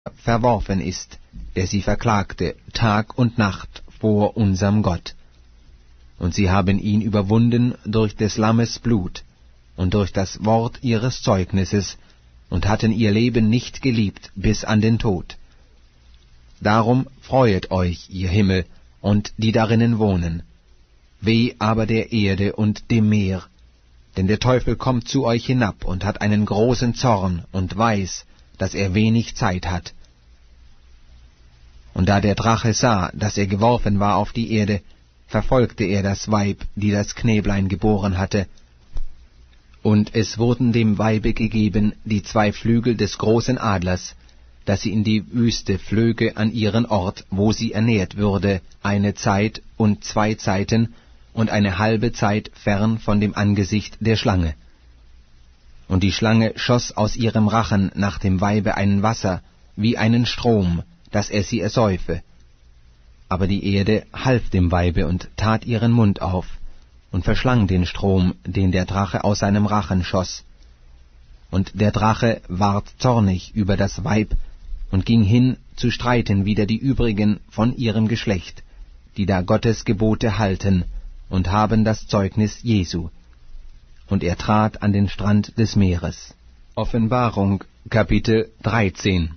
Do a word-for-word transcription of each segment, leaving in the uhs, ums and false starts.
verworfen ist, der sie verklagte, Tag und Nacht vor unserem Gott. Und sie haben ihn überwunden durch des Lammes Blut und durch das Wort ihres Zeugnisses und hatten ihr Leben nicht geliebt bis an den Tod. Darum freuet euch, ihr Himmel, und die darinnen wohnen. Weh aber der Erde und dem Meer, denn der Teufel kommt zu euch hinab und hat einen großen Zorn und weiß, dass er wenig Zeit hat. Und da der Drache sah, dass er geworfen war auf die Erde, verfolgte er das Weib, die das Knäblein geboren hatte. Und es wurden dem Weibe gegeben die zwei Flügel des großen Adlers, dass sie in die Wüste flöge an ihren Ort, wo sie ernährt würde, eine Zeit und zwei Zeiten und eine halbe Zeit fern von dem Angesicht der Schlange. Und die Schlange schoss aus ihrem Rachen nach dem Weibe ein Wasser, wie einen Strom, dass er sie ersäufe. Aber die Erde half dem Weibe und tat ihren Mund auf und verschlang den Strom, den der Drache aus seinem Rachen schoss. Und der Drache ward zornig über das Weib und ging hin, zu streiten wider die übrigen von ihrem Geschlecht, die da Gottes Gebote halten und haben das Zeugnis Jesu. Und er trat an den Strand des Meeres. Offenbarung, Kapitel dreizehn.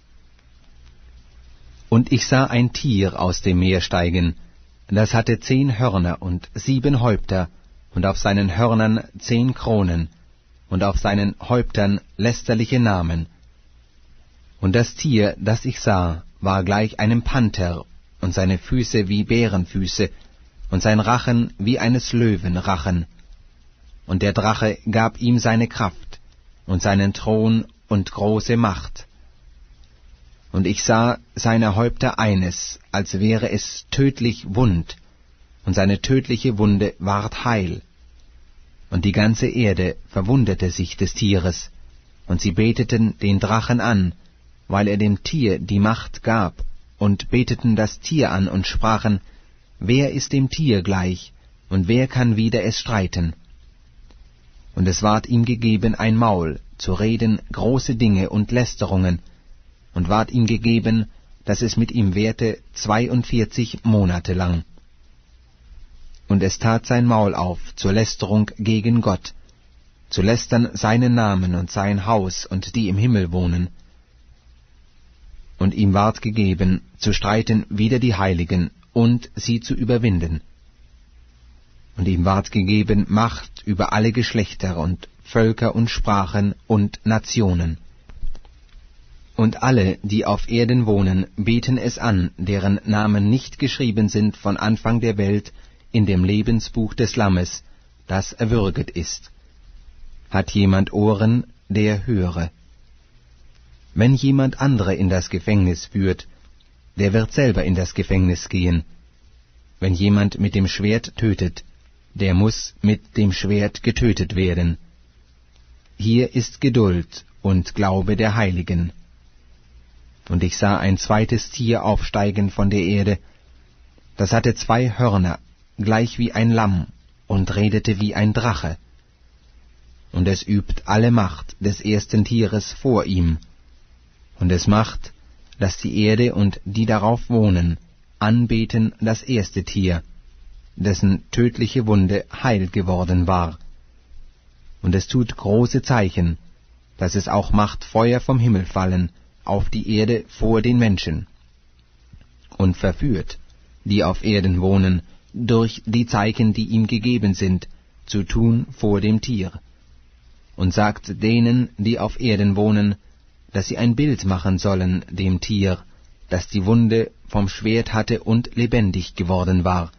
Und ich sah ein Tier aus dem Meer steigen, das hatte zehn Hörner und sieben Häupter, und auf seinen Hörnern zehn Kronen, und auf seinen Häuptern lästerliche Namen. Und das Tier, das ich sah, war gleich einem Panther, und seine Füße wie Bärenfüße, und sein Rachen wie eines Löwen Rachen. Und der Drache gab ihm seine Kraft, und seinen Thron und große Macht. Und ich sah seine Häupter eines, als wäre es tödlich wund, und seine tödliche Wunde ward heil. Und die ganze Erde verwunderte sich des Tieres, und sie beteten den Drachen an, weil er dem Tier die Macht gab, und beteten das Tier an und sprachen, wer ist dem Tier gleich, und wer kann wider es streiten? Und es ward ihm gegeben ein Maul, zu reden große Dinge und Lästerungen, und ward ihm gegeben, dass es mit ihm währte zweiundvierzig Monate lang. Und es tat sein Maul auf zur Lästerung gegen Gott, zu lästern seinen Namen und sein Haus und die im Himmel wohnen. Und ihm ward gegeben, zu streiten wider die Heiligen und sie zu überwinden. Und ihm ward gegeben Macht über alle Geschlechter und Völker und Sprachen und Nationen. Und alle, die auf Erden wohnen, beten es an, deren Namen nicht geschrieben sind von Anfang der Welt in dem Lebensbuch des Lammes, das erwürget ist. Hat jemand Ohren, der höre. Wenn jemand andere in das Gefängnis führt, der wird selber in das Gefängnis gehen. Wenn jemand mit dem Schwert tötet, der muß mit dem Schwert getötet werden. Hier ist Geduld und Glaube der Heiligen. Und ich sah ein zweites Tier aufsteigen von der Erde, das hatte zwei Hörner, gleich wie ein Lamm, und redete wie ein Drache. Und es übt alle Macht des ersten Tieres vor ihm, und es macht, dass die Erde und die darauf wohnen, anbeten das erste Tier, dessen tödliche Wunde heil geworden war. Und es tut große Zeichen, dass es auch macht Feuer vom Himmel fallen, auf die Erde vor den Menschen, und verführt, die auf Erden wohnen, durch die Zeichen, die ihm gegeben sind, zu tun vor dem Tier, und sagt denen, die auf Erden wohnen, dass sie ein Bild machen sollen dem Tier, das die Wunde vom Schwert hatte und lebendig geworden war.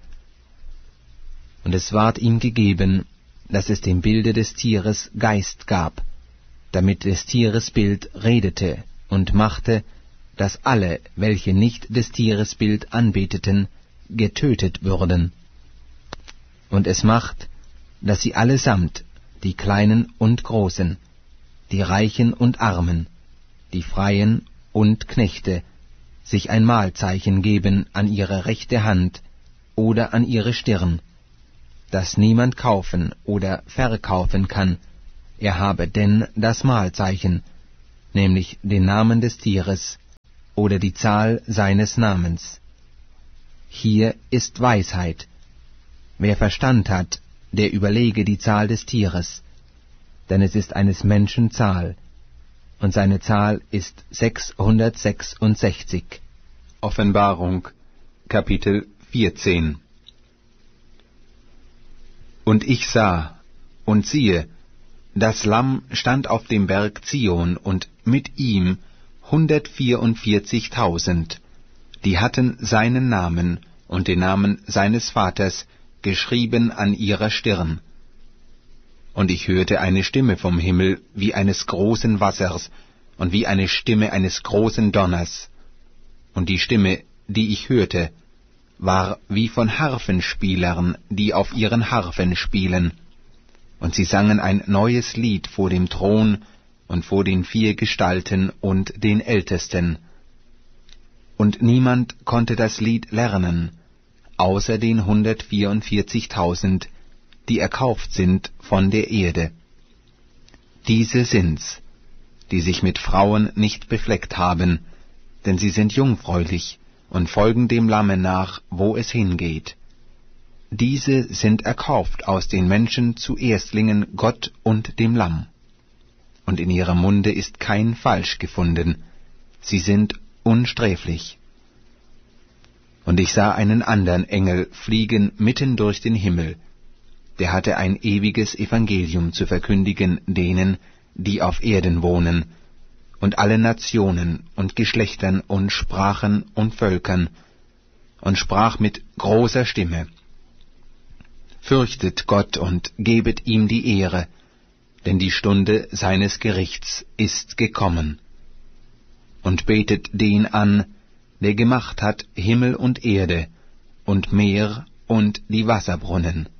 Und es ward ihm gegeben, dass es dem Bilde des Tieres Geist gab, damit des Tieres Bild redete, und machte, dass alle, welche nicht des Tieres Bild anbeteten, getötet würden. Und es macht, dass sie allesamt, die Kleinen und Großen, die Reichen und Armen, die Freien und Knechte, sich ein Mahlzeichen geben an ihre rechte Hand oder an ihre Stirn, das niemand kaufen oder verkaufen kann, er habe denn das Mahlzeichen, nämlich den Namen des Tieres oder die Zahl seines Namens. Hier ist Weisheit. Wer Verstand hat, der überlege die Zahl des Tieres, denn es ist eines Menschen Zahl, und seine Zahl ist sechshundertsechsundsechzig. Offenbarung, Kapitel vierzehn. Und ich sah, und siehe, das Lamm stand auf dem Berg Zion, und mit ihm hundertvierundvierzigtausend, die hatten seinen Namen und den Namen seines Vaters geschrieben an ihrer Stirn. Und ich hörte eine Stimme vom Himmel wie eines großen Wassers und wie eine Stimme eines großen Donners. Und die Stimme, die ich hörte, war wie von Harfenspielern, die auf ihren Harfen spielen. Und sie sangen ein neues Lied vor dem Thron und vor den vier Gestalten und den Ältesten. Und niemand konnte das Lied lernen, außer den hundertvierundvierzigtausend, die erkauft sind von der Erde. Diese sind's, die sich mit Frauen nicht befleckt haben, denn sie sind jungfräulich und folgen dem Lamme nach, wo es hingeht. Diese sind erkauft aus den Menschen zu Erstlingen Gott und dem Lamm. Und in ihrem Munde ist kein Falsch gefunden, sie sind unsträflich. Und ich sah einen andern Engel fliegen mitten durch den Himmel, der hatte ein ewiges Evangelium zu verkündigen denen, die auf Erden wohnen, und allen Nationen und Geschlechtern und Sprachen und Völkern, und sprach mit großer Stimme: Fürchtet Gott und gebet ihm die Ehre, denn die Stunde seines Gerichts ist gekommen. Und betet den an, der gemacht hat Himmel und Erde und Meer und die Wasserbrunnen.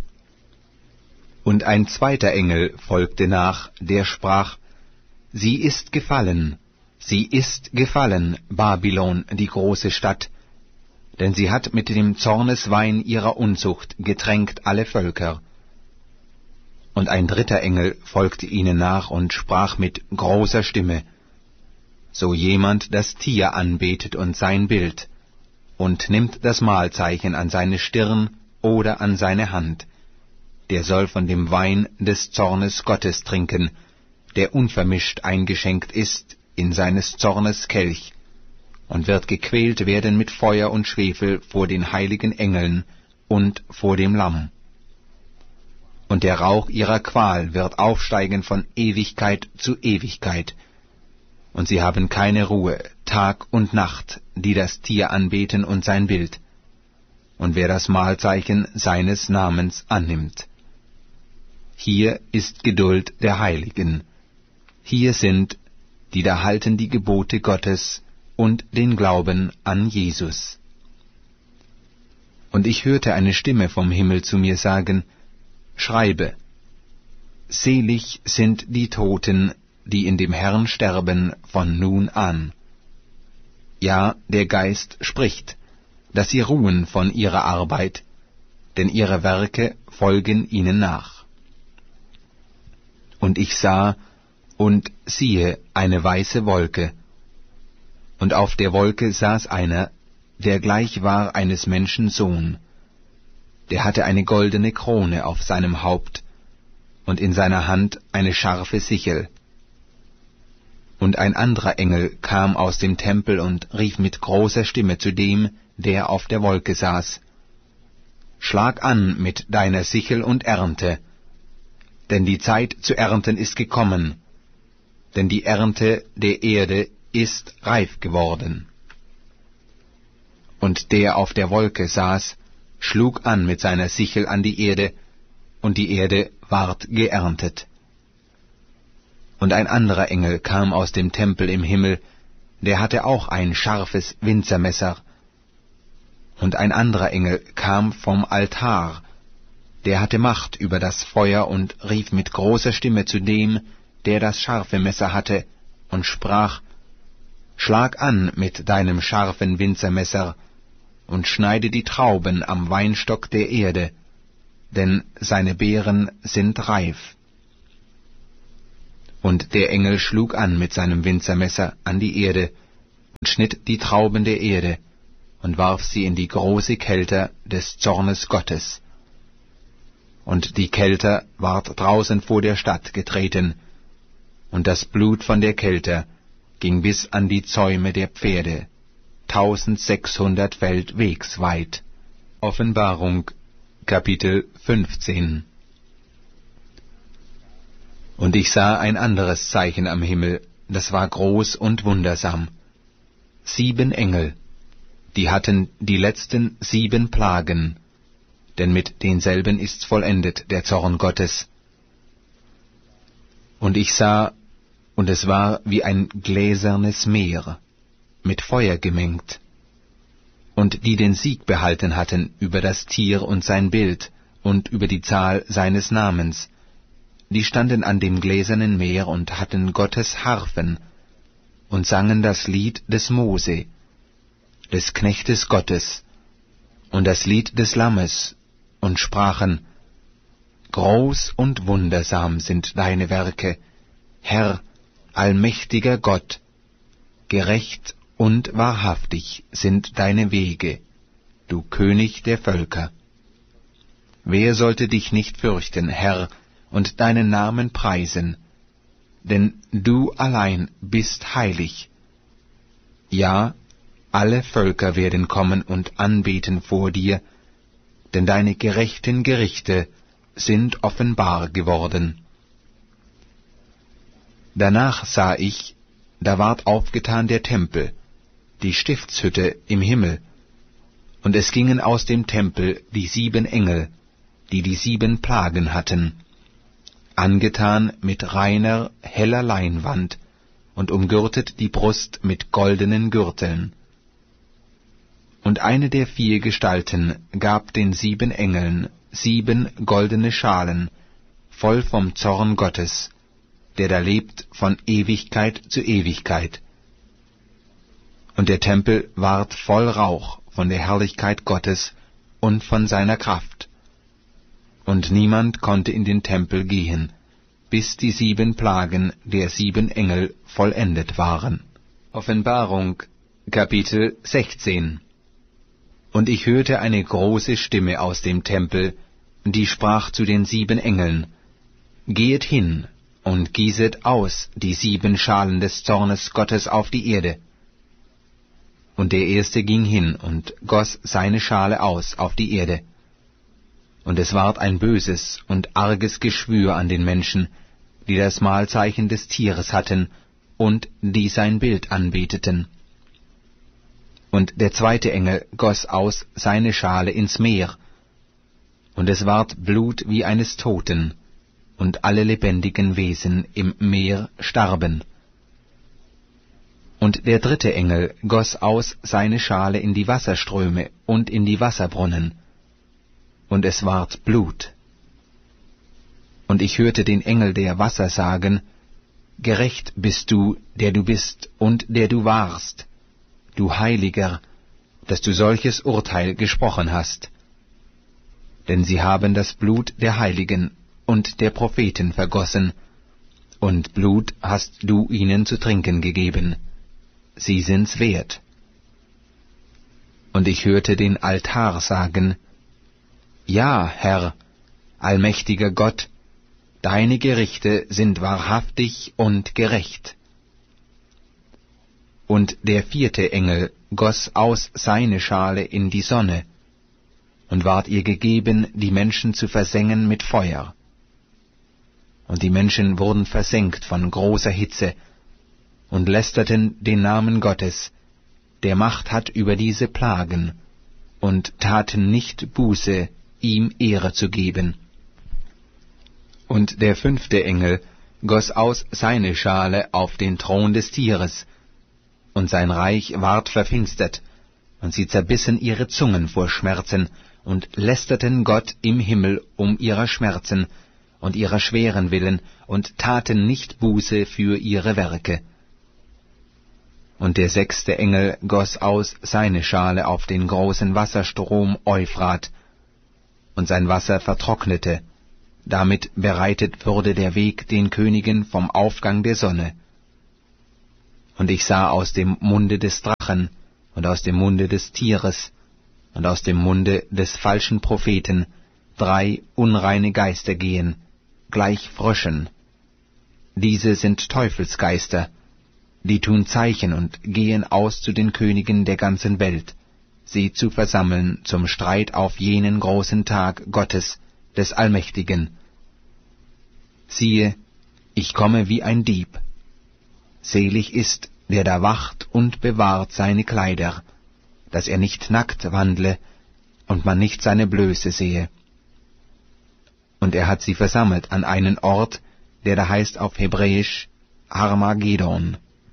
Und ein zweiter Engel folgte nach, der sprach: Sie ist gefallen, sie ist gefallen, Babylon, die große Stadt, denn sie hat mit dem Zorneswein ihrer Unzucht getränkt alle Völker. Und ein dritter Engel folgte ihnen nach und sprach mit großer Stimme: So jemand das Tier anbetet und sein Bild, und nimmt das Mahlzeichen an seine Stirn oder an seine Hand, der soll von dem Wein des Zornes Gottes trinken, der unvermischt eingeschenkt ist in seines Zornes Kelch, und wird gequält werden mit Feuer und Schwefel vor den heiligen Engeln und vor dem Lamm. Und der Rauch ihrer Qual wird aufsteigen von Ewigkeit zu Ewigkeit, und sie haben keine Ruhe, Tag und Nacht, die das Tier anbeten und sein Bild, und wer das Mahlzeichen seines Namens annimmt. Hier ist Geduld der Heiligen. Hier sind, die da halten die Gebote Gottes und den Glauben an Jesus. Und ich hörte eine Stimme vom Himmel zu mir sagen: Schreibe, selig sind die Toten, die in dem Herrn sterben von nun an. Ja, der Geist spricht, dass sie ruhen von ihrer Arbeit, denn ihre Werke folgen ihnen nach. Und ich sah, und siehe, eine weiße Wolke, und auf der Wolke saß einer, der gleich war eines Menschen Sohn, der hatte eine goldene Krone auf seinem Haupt, und in seiner Hand eine scharfe Sichel. Und ein anderer Engel kam aus dem Tempel und rief mit großer Stimme zu dem, der auf der Wolke saß: Schlag an mit deiner Sichel und ernte, denn die Zeit zu ernten ist gekommen, denn die Ernte der Erde ist reif geworden. Und der auf der Wolke saß, schlug an mit seiner Sichel an die Erde, und die Erde ward geerntet. Und ein anderer Engel kam aus dem Tempel im Himmel, der hatte auch ein scharfes Winzermesser. Und ein anderer Engel kam vom Altar, der hatte Macht über das Feuer, und rief mit großer Stimme zu dem, der das scharfe Messer hatte, und sprach: Schlag an mit deinem scharfen Winzermesser, und schneide die Trauben am Weinstock der Erde, denn seine Beeren sind reif. Und der Engel schlug an mit seinem Winzermesser an die Erde, und schnitt die Trauben der Erde und warf sie in die große Kälte des Zornes Gottes. Und die Kälte ward draußen vor der Stadt getreten, und das Blut von der Kälte ging bis an die Zäume der Pferde, tausendsechshundert Feld wegs weit. Offenbarung, Kapitel fünfzehn. Und ich sah ein anderes Zeichen am Himmel, das war groß und wundersam. Sieben Engel, die hatten die letzten sieben Plagen, denn mit denselben ist's vollendet, der Zorn Gottes. Und ich sah, und es war wie ein gläsernes Meer, mit Feuer gemengt. Und die den Sieg behalten hatten über das Tier und sein Bild und über die Zahl seines Namens, die standen an dem gläsernen Meer und hatten Gottes Harfen und sangen das Lied des Mose, des Knechtes Gottes, und das Lied des Lammes, und sprachen: Groß und wundersam sind deine Werke, Herr, allmächtiger Gott, gerecht und wahrhaftig sind deine Wege, du König der Völker. Wer sollte dich nicht fürchten, Herr, und deinen Namen preisen? Denn du allein bist heilig. Ja, alle Völker werden kommen und anbeten vor dir, denn deine gerechten Gerichte sind offenbar geworden. Danach sah ich, da ward aufgetan der Tempel, die Stiftshütte im Himmel, und es gingen aus dem Tempel die sieben Engel, die die sieben Plagen hatten, angetan mit reiner, heller Leinwand und umgürtet die Brust mit goldenen Gürteln. Und eine der vier Gestalten gab den sieben Engeln sieben goldene Schalen, voll vom Zorn Gottes, der da lebt von Ewigkeit zu Ewigkeit. Und der Tempel ward voll Rauch von der Herrlichkeit Gottes und von seiner Kraft. Und niemand konnte in den Tempel gehen, bis die sieben Plagen der sieben Engel vollendet waren. Offenbarung, Kapitel sechzehn. Und ich hörte eine große Stimme aus dem Tempel, die sprach zu den sieben Engeln: Gehet hin und gießet aus die sieben Schalen des Zornes Gottes auf die Erde. Und der Erste ging hin und goss seine Schale aus auf die Erde. Und es ward ein böses und arges Geschwür an den Menschen, die das Mahlzeichen des Tieres hatten und die sein Bild anbeteten. Und der zweite Engel goss aus seine Schale ins Meer, und es ward Blut wie eines Toten, und alle lebendigen Wesen im Meer starben. Und der dritte Engel goss aus seine Schale in die Wasserströme und in die Wasserbrunnen, und es ward Blut. Und ich hörte den Engel der Wasser sagen: Gerecht bist du, der du bist und der du warst, du Heiliger, dass du solches Urteil gesprochen hast. Denn sie haben das Blut der Heiligen und der Propheten vergossen, und Blut hast du ihnen zu trinken gegeben. Sie sind's wert. Und ich hörte den Altar sagen: Ja, Herr, allmächtiger Gott, deine Gerichte sind wahrhaftig und gerecht. Und der vierte Engel goss aus seine Schale in die Sonne, und ward ihr gegeben, die Menschen zu versengen mit Feuer. Und die Menschen wurden versengt von großer Hitze, und lästerten den Namen Gottes, der Macht hat über diese Plagen, und taten nicht Buße, ihm Ehre zu geben. Und der fünfte Engel goss aus seine Schale auf den Thron des Tieres, und sein Reich ward verfinstert, und sie zerbissen ihre Zungen vor Schmerzen, und lästerten Gott im Himmel um ihrer Schmerzen und ihrer schweren willen, und taten nicht Buße für ihre Werke. Und der sechste Engel goss aus seine Schale auf den großen Wasserstrom Euphrat, und sein Wasser vertrocknete, damit bereitet wurde der Weg den Königen vom Aufgang der Sonne. Und ich sah aus dem Munde des Drachen und aus dem Munde des Tieres und aus dem Munde des falschen Propheten drei unreine Geister gehen, gleich Fröschen. Diese sind Teufelsgeister, die tun Zeichen und gehen aus zu den Königen der ganzen Welt, sie zu versammeln zum Streit auf jenen großen Tag Gottes, des Allmächtigen. Siehe, ich komme wie ein Dieb. Selig ist, der da wacht und bewahrt seine Kleider, dass er nicht nackt wandle und man nicht seine Blöße sehe. Und er hat sie versammelt an einen Ort, der da heißt auf Hebräisch Armageddon.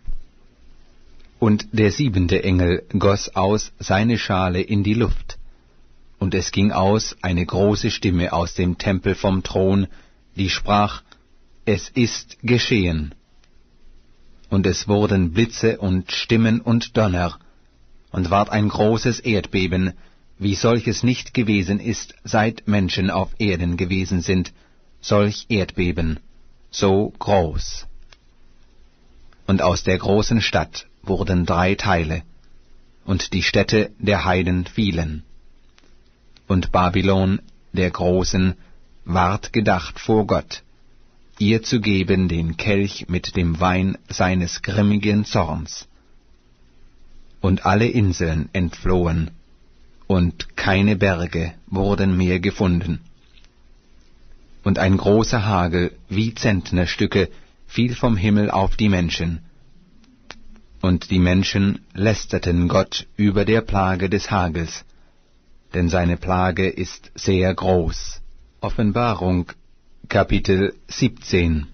Und der siebente Engel goss aus seine Schale in die Luft, und es ging aus eine große Stimme aus dem Tempel vom Thron, die sprach, es ist geschehen. Und es wurden Blitze und Stimmen und Donner, und ward ein großes Erdbeben, wie solches nicht gewesen ist, seit Menschen auf Erden gewesen sind, solch Erdbeben, so groß. Und aus der großen Stadt wurden drei Teile, und die Städte der Heiden fielen. Und Babylon, der Großen, ward gedacht vor Gott, ihr zu geben den Kelch mit dem Wein seines grimmigen Zorns. Und alle Inseln entflohen, und keine Berge wurden mehr gefunden. Und ein großer Hagel wie Zentnerstücke fiel vom Himmel auf die Menschen. Und die Menschen lästerten Gott über der Plage des Hagels, denn seine Plage ist sehr groß. Offenbarung, Kapitel siebzehn.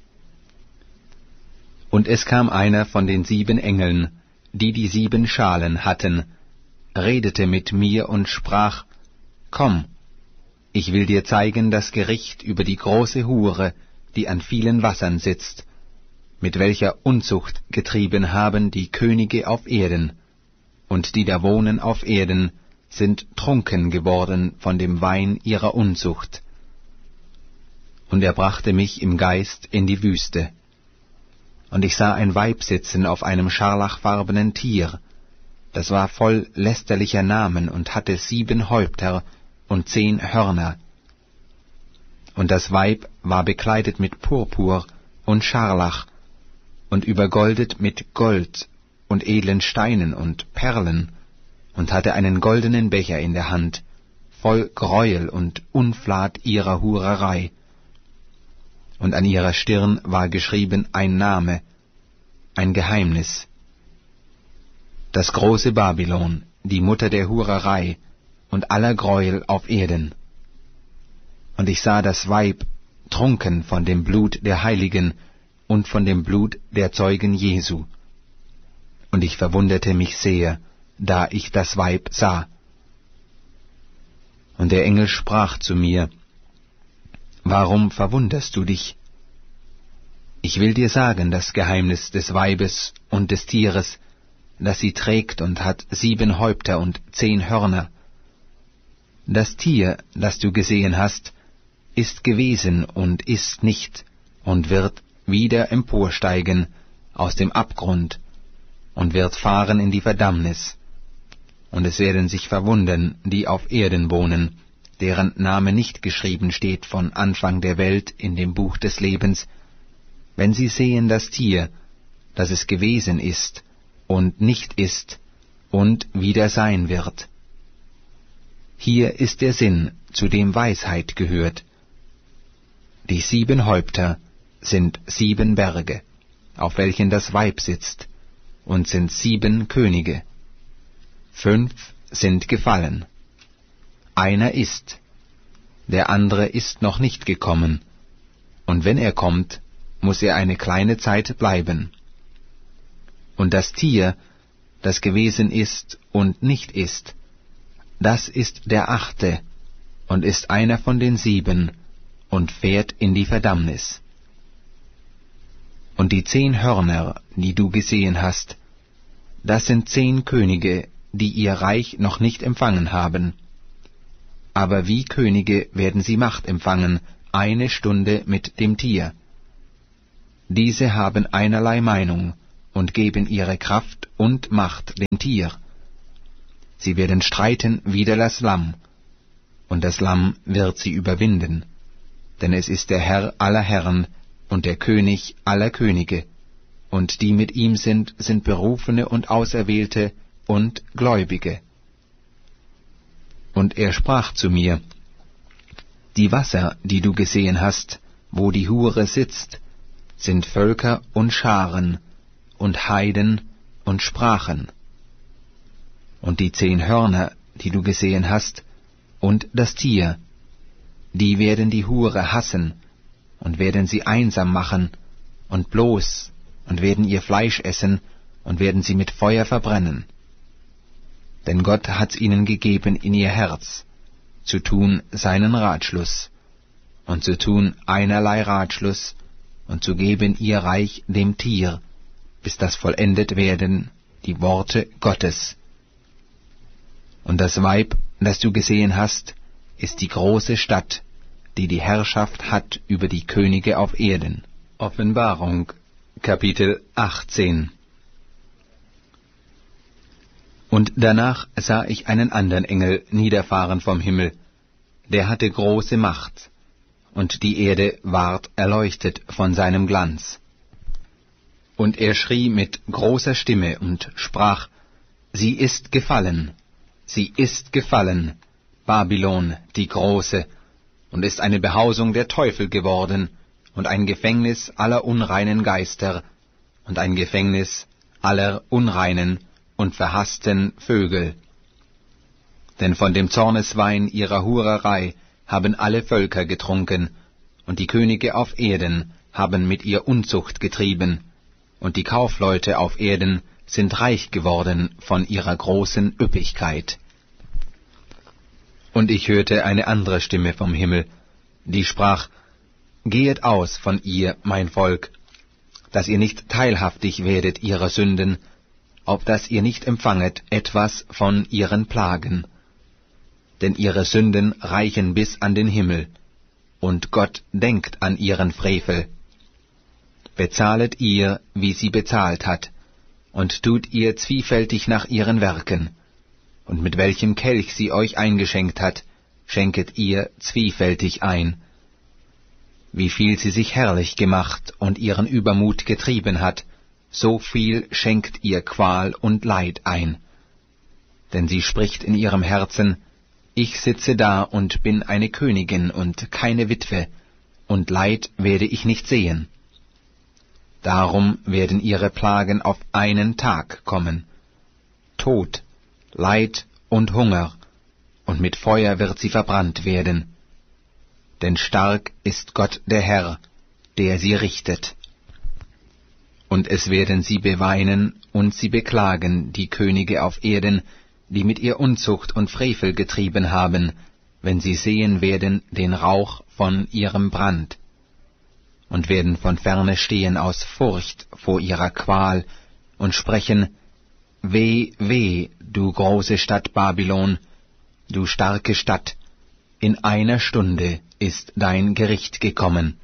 Und es kam einer von den sieben Engeln, die die sieben Schalen hatten, redete mit mir und sprach, Komm, ich will dir zeigen das Gericht über die große Hure, die an vielen Wassern sitzt, mit welcher Unzucht getrieben haben die Könige auf Erden, und die da wohnen auf Erden, sind trunken geworden von dem Wein ihrer Unzucht. Und er brachte mich im Geist in die Wüste. Und ich sah ein Weib sitzen auf einem scharlachfarbenen Tier, das war voll lästerlicher Namen und hatte sieben Häupter und zehn Hörner. Und das Weib war bekleidet mit Purpur und Scharlach und übergoldet mit Gold und edlen Steinen und Perlen und hatte einen goldenen Becher in der Hand, voll Greuel und Unflat ihrer Hurerei. Und an ihrer Stirn war geschrieben ein Name, ein Geheimnis. Das große Babylon, die Mutter der Hurerei und aller Greuel auf Erden. Und ich sah das Weib trunken von dem Blut der Heiligen und von dem Blut der Zeugen Jesu. Und ich verwunderte mich sehr, da ich das Weib sah. Und der Engel sprach zu mir, Warum verwunderst du dich? Ich will dir sagen das Geheimnis des Weibes und des Tieres, das sie trägt und hat sieben Häupter und zehn Hörner. Das Tier, das du gesehen hast, ist gewesen und ist nicht und wird wieder emporsteigen aus dem Abgrund und wird fahren in die Verdammnis. Und es werden sich verwundern, die auf Erden wohnen, deren Name nicht geschrieben steht von Anfang der Welt in dem Buch des Lebens, wenn sie sehen das Tier, das es gewesen ist und nicht ist und wieder sein wird. Hier ist der Sinn, zu dem Weisheit gehört. Die sieben Häupter sind sieben Berge, auf welchen das Weib sitzt, und sind sieben Könige. Fünf sind gefallen. Einer ist, der andere ist noch nicht gekommen, und wenn er kommt, muss er eine kleine Zeit bleiben. Und das Tier, das gewesen ist und nicht ist, das ist der Achte und ist einer von den sieben und fährt in die Verdammnis. Und die zehn Hörner, die du gesehen hast, das sind zehn Könige, die ihr Reich noch nicht empfangen haben. Aber wie Könige werden sie Macht empfangen, eine Stunde mit dem Tier. Diese haben einerlei Meinung und geben ihre Kraft und Macht dem Tier. Sie werden streiten wider das Lamm, und das Lamm wird sie überwinden, denn es ist der Herr aller Herren und der König aller Könige, und die mit ihm sind, sind Berufene und Auserwählte und Gläubige. Und er sprach zu mir, die Wasser, die du gesehen hast, wo die Hure sitzt, sind Völker und Scharen und Heiden und Sprachen. Und die zehn Hörner, die du gesehen hast, und das Tier, die werden die Hure hassen und werden sie einsam machen und bloß und werden ihr Fleisch essen und werden sie mit Feuer verbrennen. Denn Gott hat's ihnen gegeben in ihr Herz, zu tun seinen Ratschluss, und zu tun einerlei Ratschluss, und zu geben ihr Reich dem Tier, bis das vollendet werden die Worte Gottes. Und das Weib, das du gesehen hast, ist die große Stadt, die die Herrschaft hat über die Könige auf Erden. Offenbarung, Kapitel achtzehn. Und danach sah ich einen anderen Engel niederfahren vom Himmel, der hatte große Macht, und die Erde ward erleuchtet von seinem Glanz. Und er schrie mit großer Stimme und sprach, sie ist gefallen, sie ist gefallen, Babylon die Große, und ist eine Behausung der Teufel geworden, und ein Gefängnis aller unreinen Geister, und ein Gefängnis aller unreinen und verhassten Vögel. Denn von dem Zorneswein ihrer Hurerei haben alle Völker getrunken, und die Könige auf Erden haben mit ihr Unzucht getrieben, und die Kaufleute auf Erden sind reich geworden von ihrer großen Üppigkeit. Und ich hörte eine andere Stimme vom Himmel, die sprach, Gehet aus von ihr, mein Volk, dass ihr nicht teilhaftig werdet ihrer Sünden, auf dass ihr nicht empfanget etwas von ihren Plagen. Denn ihre Sünden reichen bis an den Himmel, und Gott denkt an ihren Frevel. Bezahlet ihr, wie sie bezahlt hat, und tut ihr zwiefältig nach ihren Werken, und mit welchem Kelch sie euch eingeschenkt hat, schenket ihr zwiefältig ein. Wie viel sie sich herrlich gemacht und ihren Übermut getrieben hat, so viel schenkt ihr Qual und Leid ein. Denn sie spricht in ihrem Herzen, ich sitze da und bin eine Königin und keine Witwe, und Leid werde ich nicht sehen. Darum werden ihre Plagen auf einen Tag kommen. Tod, Leid und Hunger, und mit Feuer wird sie verbrannt werden. Denn stark ist Gott der Herr, der sie richtet. Und es werden sie beweinen und sie beklagen, die Könige auf Erden, die mit ihr Unzucht und Frevel getrieben haben, wenn sie sehen werden den Rauch von ihrem Brand, und werden von ferne stehen aus Furcht vor ihrer Qual und sprechen, Weh, weh, du große Stadt Babylon, du starke Stadt, in einer Stunde ist dein Gericht gekommen.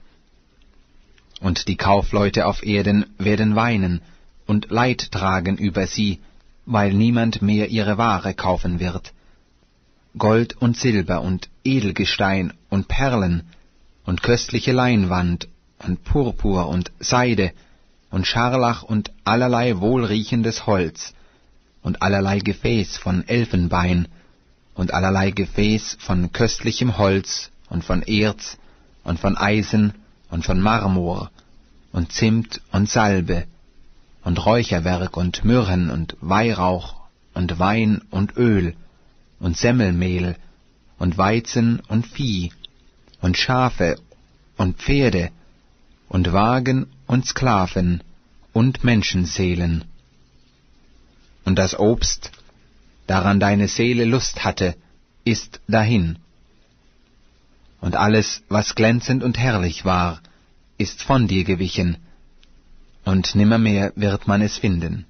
Und die Kaufleute auf Erden werden weinen und Leid tragen über sie, weil niemand mehr ihre Ware kaufen wird. Gold und Silber und Edelgestein und Perlen und köstliche Leinwand und Purpur und Seide und Scharlach und allerlei wohlriechendes Holz und allerlei Gefäß von Elfenbein und allerlei Gefäß von köstlichem Holz und von Erz und von Eisen und von Marmor und Zimt und Salbe und Räucherwerk und Myrrhen und Weihrauch und Wein und Öl und Semmelmehl und Weizen und Vieh und Schafe und Pferde und Wagen und Sklaven und Menschenseelen. Und das Obst, daran deine Seele Lust hatte, ist dahin. Und alles, was glänzend und herrlich war, ist von dir gewichen, und nimmermehr wird man es finden.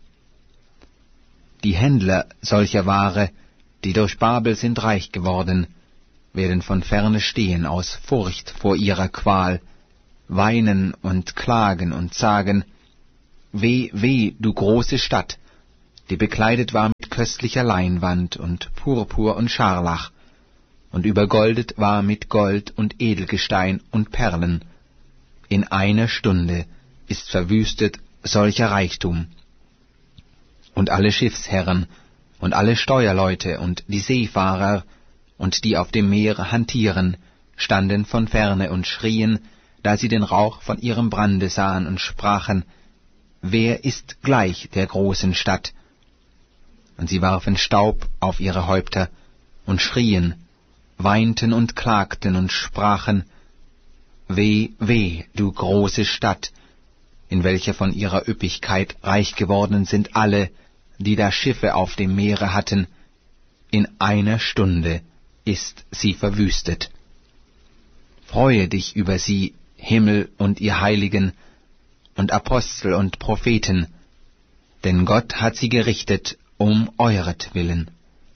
Die Händler solcher Ware, die durch Babel sind reich geworden, werden von ferne stehen aus Furcht vor ihrer Qual, weinen und klagen und sagen, weh, weh, du große Stadt, die bekleidet war mit köstlicher Leinwand und Purpur und Scharlach, und übergoldet war mit Gold und Edelgestein und Perlen. In einer Stunde ist verwüstet solcher Reichtum. Und alle Schiffsherren und alle Steuerleute und die Seefahrer und die auf dem Meer hantieren, standen von ferne und schrien, da sie den Rauch von ihrem Brande sahen und sprachen, wer ist gleich der großen Stadt? Und sie warfen Staub auf ihre Häupter und schrien, weinten und klagten und sprachen, weh, weh, du große Stadt, in welcher von ihrer Üppigkeit reich geworden sind alle, die da Schiffe auf dem Meere hatten. In einer Stunde ist sie verwüstet. Freue dich über sie, Himmel und ihr Heiligen und Apostel und Propheten, denn Gott hat sie gerichtet um euretwillen.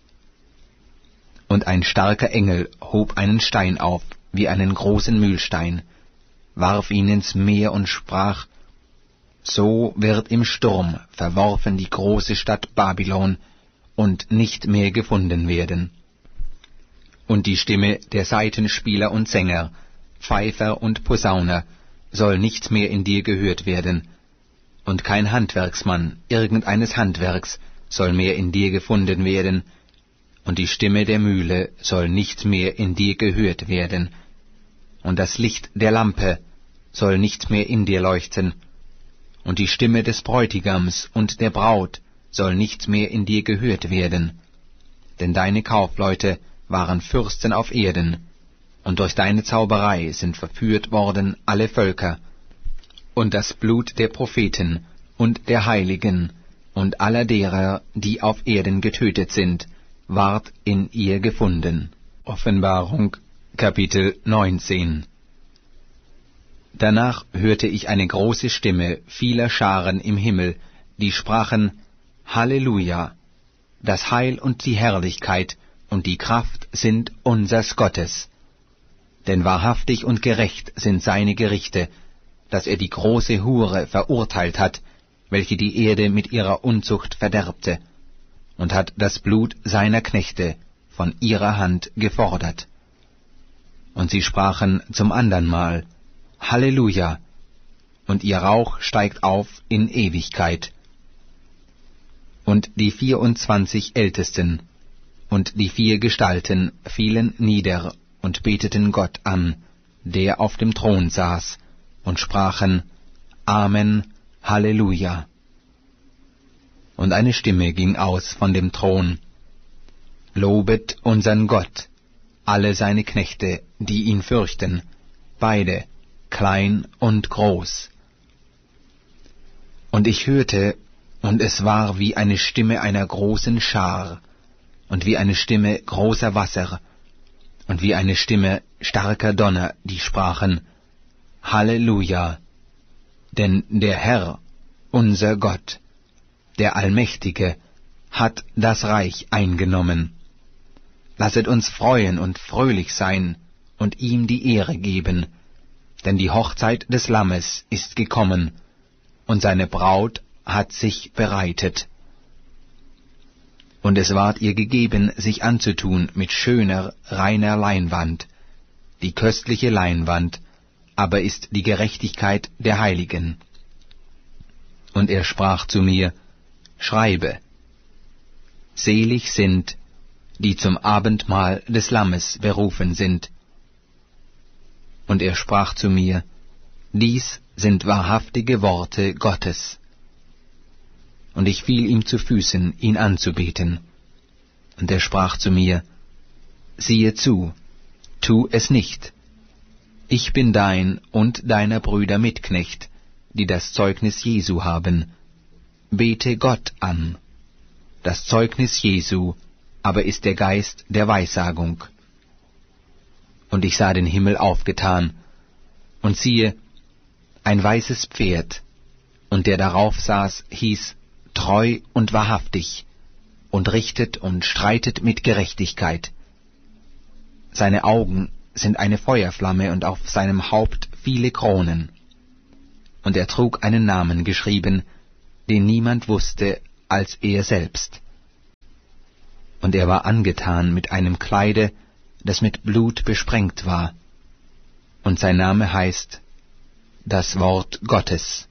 Und ein starker Engel hob einen Stein auf, wie einen großen Mühlstein, warf ihn ins Meer und sprach, so wird im Sturm verworfen die große Stadt Babylon und nicht mehr gefunden werden. Und die Stimme der Saitenspieler und Sänger, Pfeifer und Posauner soll nicht mehr in dir gehört werden, und kein Handwerksmann irgendeines Handwerks soll mehr in dir gefunden werden, und die Stimme der Mühle soll nicht mehr in dir gehört werden, und das Licht der Lampe soll nicht mehr in dir leuchten, und die Stimme des Bräutigams und der Braut soll nicht mehr in dir gehört werden, denn deine Kaufleute waren Fürsten auf Erden, und durch deine Zauberei sind verführt worden alle Völker, und das Blut der Propheten und der Heiligen und aller derer, die auf Erden getötet sind, ward in ihr gefunden. Offenbarung, Kapitel neunzehn. Danach hörte ich eine große Stimme vieler Scharen im Himmel, die sprachen, Halleluja! Das Heil und die Herrlichkeit und die Kraft sind unsers Gottes. Denn wahrhaftig und gerecht sind seine Gerichte, dass er die große Hure verurteilt hat, welche die Erde mit ihrer Unzucht verderbte, und hat das Blut seiner Knechte von ihrer Hand gefordert. Und sie sprachen zum andern Mal, Halleluja! Und ihr Rauch steigt auf in Ewigkeit. Und die vierundzwanzig Ältesten und die vier Gestalten fielen nieder und beteten Gott an, der auf dem Thron saß, und sprachen, Amen, Halleluja. Und eine Stimme ging aus von dem Thron, Lobet unsern Gott, alle seine Knechte, die ihn fürchten, beide, klein und groß. Und ich hörte, und es war wie eine Stimme einer großen Schar, und wie eine Stimme großer Wasser, und wie eine Stimme starker Donner, die sprachen, Halleluja! Denn der Herr, unser Gott, der Allmächtige, hat das Reich eingenommen. Lasset uns freuen und fröhlich sein und ihm die Ehre geben, denn die Hochzeit des Lammes ist gekommen, und seine Braut hat sich bereitet. Und es ward ihr gegeben, sich anzutun mit schöner, reiner Leinwand. Die köstliche Leinwand aber ist die Gerechtigkeit der Heiligen. Und er sprach zu mir, Schreibe, selig sind, die zum Abendmahl des Lammes berufen sind. Und er sprach zu mir, dies sind wahrhaftige Worte Gottes. Und ich fiel ihm zu Füßen, ihn anzubeten. Und er sprach zu mir, siehe zu, tu es nicht. Ich bin dein und deiner Brüder Mitknecht, die das Zeugnis Jesu haben. Bete Gott an. Das Zeugnis Jesu aber ist der Geist der Weissagung. Und ich sah den Himmel aufgetan, und siehe, ein weißes Pferd, und der darauf saß, hieß Treu und wahrhaftig, und richtet und streitet mit Gerechtigkeit. Seine Augen sind eine Feuerflamme, und auf seinem Haupt viele Kronen. Und er trug einen Namen geschrieben, den niemand wusste als er selbst. Und er war angetan mit einem Kleide, das mit Blut besprengt war, und sein Name heißt das Wort Gottes.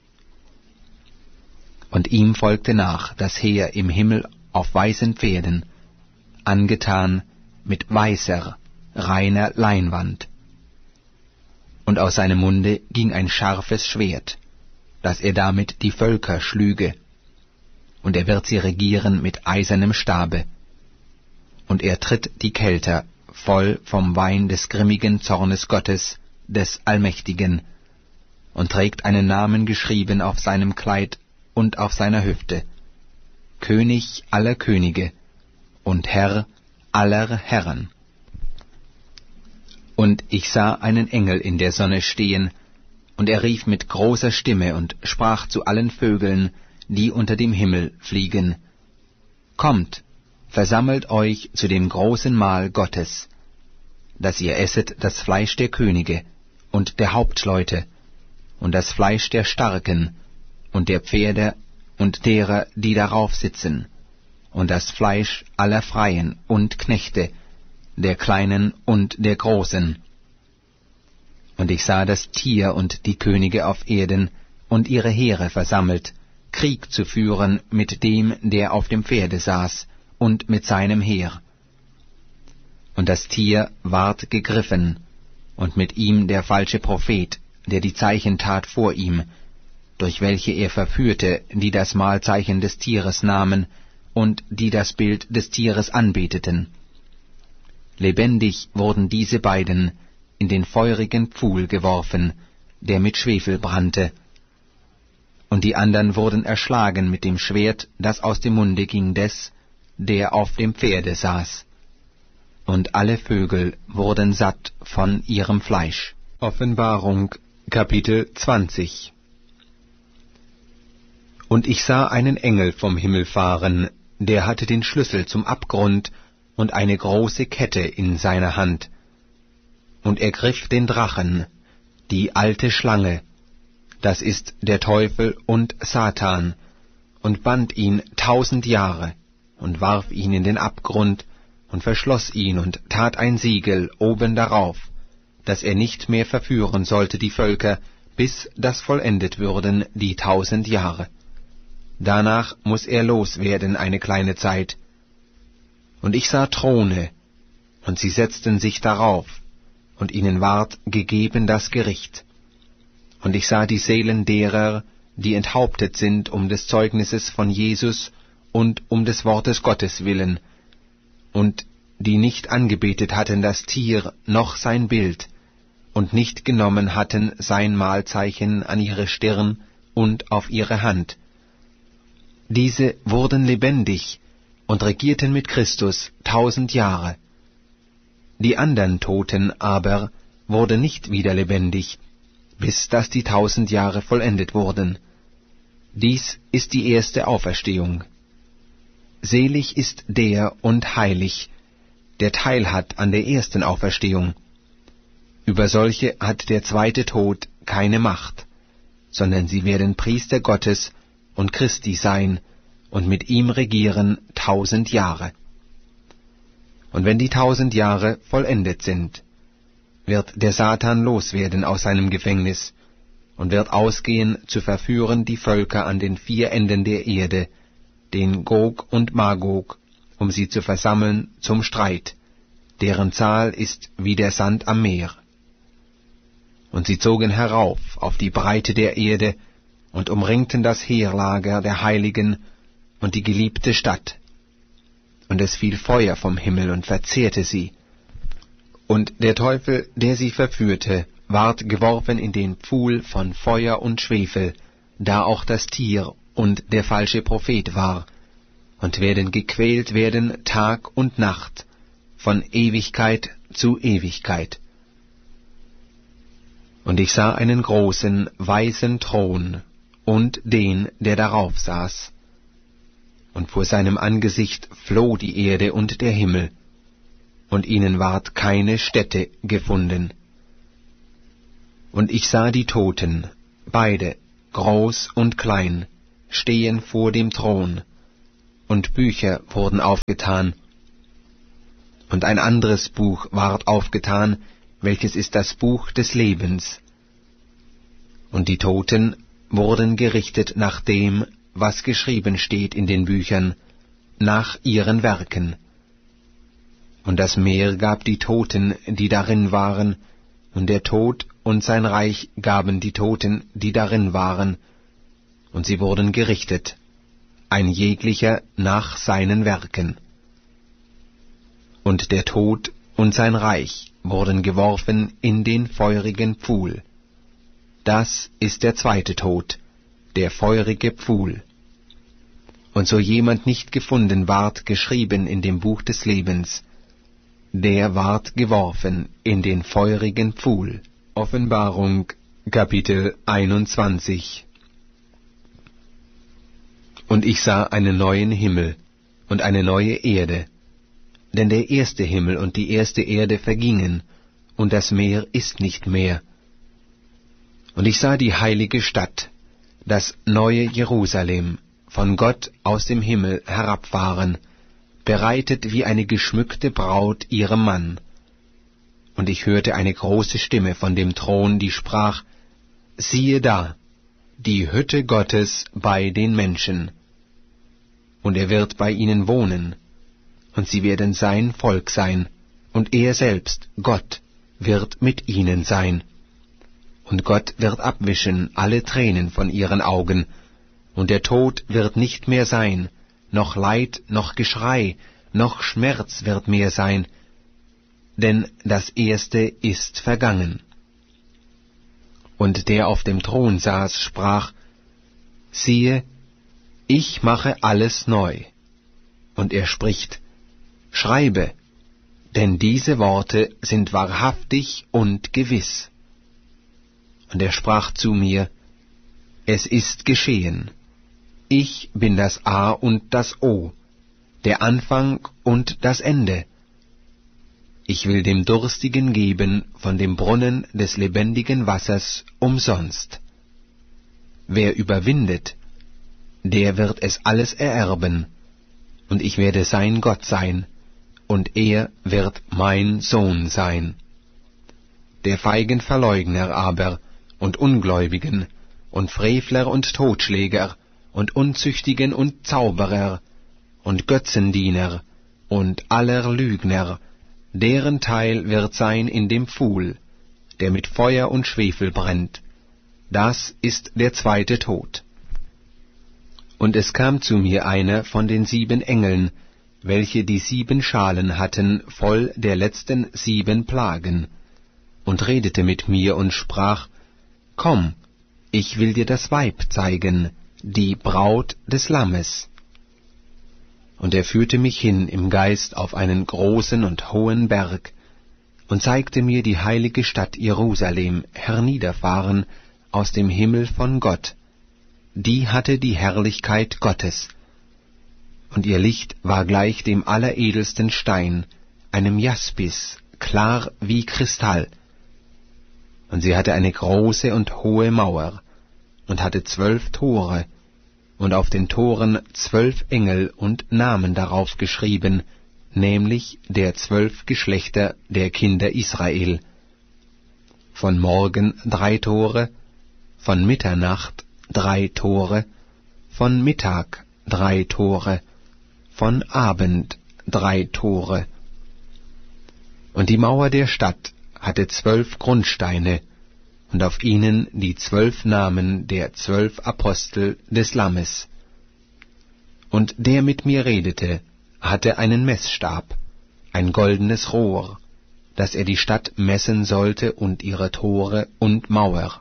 Und ihm folgte nach das Heer im Himmel auf weißen Pferden, angetan mit weißer, reiner Leinwand. Und aus seinem Munde ging ein scharfes Schwert, dass er damit die Völker schlüge, und er wird sie regieren mit eisernem Stabe. Und er tritt die Kelter voll vom Wein des grimmigen Zornes Gottes, des Allmächtigen, und trägt einen Namen geschrieben auf seinem Kleid und auf seiner Hüfte: König aller Könige und Herr aller Herren. Und ich sah einen Engel in der Sonne stehen, und er rief mit großer Stimme und sprach zu allen Vögeln, die unter dem Himmel fliegen: Kommt, versammelt euch zu dem großen Mahl Gottes, dass ihr esset das Fleisch der Könige und der Hauptleute und das Fleisch der Starken und der Pferde und derer, die darauf sitzen, und das Fleisch aller Freien und Knechte, der Kleinen und der Großen. Und ich sah das Tier und die Könige auf Erden und ihre Heere versammelt, Krieg zu führen mit dem, der auf dem Pferde saß, und mit seinem Heer. Und das Tier ward gegriffen, und mit ihm der falsche Prophet, der die Zeichen tat vor ihm, durch welche er verführte, die das Mahlzeichen des Tieres nahmen und die das Bild des Tieres anbeteten. Lebendig wurden diese beiden in den feurigen Pfuhl geworfen, der mit Schwefel brannte, und die andern wurden erschlagen mit dem Schwert, das aus dem Munde ging des, der auf dem Pferde saß. Und alle Vögel wurden satt von ihrem Fleisch. Offenbarung, Kapitel zwanzig. Und ich sah einen Engel vom Himmel fahren, der hatte den Schlüssel zum Abgrund und eine große Kette in seiner Hand. Und er griff den Drachen, die alte Schlange, das ist der Teufel und Satan, und band ihn tausend Jahre, und warf ihn in den Abgrund, und verschloss ihn, und tat ein Siegel oben darauf, dass er nicht mehr verführen sollte die Völker, bis das vollendet würden die tausend Jahre. Danach muß er loswerden eine kleine Zeit. Und ich sah Throne, und sie setzten sich darauf, und ihnen ward gegeben das Gericht. Und ich sah die Seelen derer, die enthauptet sind um des Zeugnisses von Jesus und um des Wortes Gottes willen, und die nicht angebetet hatten das Tier noch sein Bild, und nicht genommen hatten sein Mahlzeichen an ihre Stirn und auf ihre Hand. Diese wurden lebendig und regierten mit Christus tausend Jahre. Die andern Toten aber wurden nicht wieder lebendig, bis dass die tausend Jahre vollendet wurden. Dies ist die erste Auferstehung. Selig ist der und heilig, der Teil hat an der ersten Auferstehung. Über solche hat der zweite Tod keine Macht, sondern sie werden Priester Gottes und Christi sein und mit ihm regieren tausend Jahre. Und wenn die tausend Jahre vollendet sind, wird der Satan loswerden aus seinem Gefängnis und wird ausgehen zu verführen die Völker an den vier Enden der Erde, den Gog und Magog, um sie zu versammeln zum Streit, deren Zahl ist wie der Sand am Meer. Und sie zogen herauf auf die Breite der Erde und umringten das Heerlager der Heiligen und die geliebte Stadt. Und es fiel Feuer vom Himmel und verzehrte sie. Und der Teufel, der sie verführte, ward geworfen in den Pfuhl von Feuer und Schwefel, da auch das Tier und der falsche Prophet war, und werden gequält werden Tag und Nacht, von Ewigkeit zu Ewigkeit. Und ich sah einen großen, weißen Thron und den, der darauf saß. Und vor seinem Angesicht floh die Erde und der Himmel, und ihnen ward keine Stätte gefunden. Und ich sah die Toten, beide, groß und klein, stehen vor dem Thron, und Bücher wurden aufgetan. Und ein anderes Buch ward aufgetan, welches ist das Buch des Lebens. Und die Toten wurden gerichtet nach dem, was geschrieben steht in den Büchern, nach ihren Werken. Und das Meer gab die Toten, die darin waren, und der Tod und sein Reich gaben die Toten, die darin waren, und sie wurden gerichtet, ein jeglicher nach seinen Werken. Und der Tod und sein Reich wurden geworfen in den feurigen Pfuhl. Das ist der zweite Tod, der feurige Pfuhl. Und so jemand nicht gefunden ward geschrieben in dem Buch des Lebens, der ward geworfen in den feurigen Pfuhl. Offenbarung, Kapitel einundzwanzig. Und ich sah einen neuen Himmel und eine neue Erde, denn der erste Himmel und die erste Erde vergingen, und das Meer ist nicht mehr. Und ich sah die heilige Stadt, das neue Jerusalem, von Gott aus dem Himmel herabfahren, bereitet wie eine geschmückte Braut ihrem Mann. Und ich hörte eine große Stimme von dem Thron, die sprach, siehe da, die Hütte Gottes bei den Menschen. Und er wird bei ihnen wohnen, und sie werden sein Volk sein, und er selbst, Gott, wird mit ihnen sein. Und Gott wird abwischen alle Tränen von ihren Augen, und der Tod wird nicht mehr sein, noch Leid, noch Geschrei, noch Schmerz wird mehr sein, denn das Erste ist vergangen. Und der auf dem Thron saß, sprach, siehe, ich mache alles neu. Und er spricht, schreibe, denn diese Worte sind wahrhaftig und gewiss. Und er sprach zu mir, es ist geschehen. Ich bin das A und das O, der Anfang und das Ende. Ich will dem Durstigen geben von dem Brunnen des lebendigen Wassers umsonst. Wer überwindet, der wird es alles ererben, und ich werde sein Gott sein, und er wird mein Sohn sein. Der feigen Verleugner aber, und Ungläubigen, und Frevler und Totschläger, und Unzüchtigen und Zauberer, und Götzendiener, und aller Lügner, deren Teil wird sein in dem Pfuhl, der mit Feuer und Schwefel brennt. Das ist der zweite Tod. Und es kam zu mir einer von den sieben Engeln, welche die sieben Schalen hatten, voll der letzten sieben Plagen, und redete mit mir und sprach, komm, ich will dir das Weib zeigen, die Braut des Lammes. Und er führte mich hin im Geist auf einen großen und hohen Berg, und zeigte mir die heilige Stadt Jerusalem herniederfahren aus dem Himmel von Gott. Die hatte die Herrlichkeit Gottes, und ihr Licht war gleich dem alleredelsten Stein, einem Jaspis, klar wie Kristall. Und sie hatte eine große und hohe Mauer, und hatte zwölf Tore, und auf den Toren zwölf Engel und Namen darauf geschrieben, nämlich der zwölf Geschlechter der Kinder Israel. Von Morgen drei Tore, von Mitternacht drei Tore, von Mittag drei Tore, von Abend drei Tore. Und die Mauer der Stadt hatte zwölf Grundsteine, und auf ihnen die zwölf Namen der zwölf Apostel des Lammes. Und der mit mir redete, hatte einen Messstab, ein goldenes Rohr, dass er die Stadt messen sollte und ihre Tore und Mauer.